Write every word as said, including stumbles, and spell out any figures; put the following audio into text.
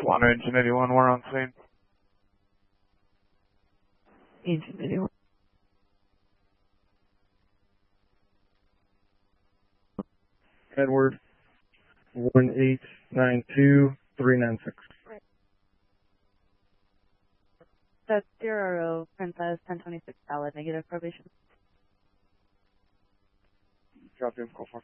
One Engine eighty-one, we're on scene. Engine eighty-one. Edward, one eight nine two three nine six. That's zero, Princess, ten twenty-six, valid, negative probation. Drop in, call for.